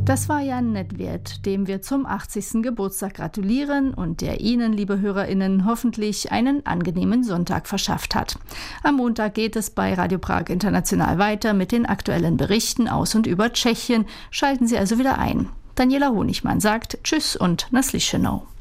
Das war Jan Nedvěd, dem wir zum 80. Geburtstag gratulieren und der Ihnen, liebe HörerInnen, hoffentlich einen angenehmen Sonntag verschafft hat. Am Montag geht es bei Radio Prag International weiter mit den aktuellen Berichten aus und über Tschechien. Schalten Sie also wieder ein. Daniela Honigmann sagt Tschüss und Naslischenau.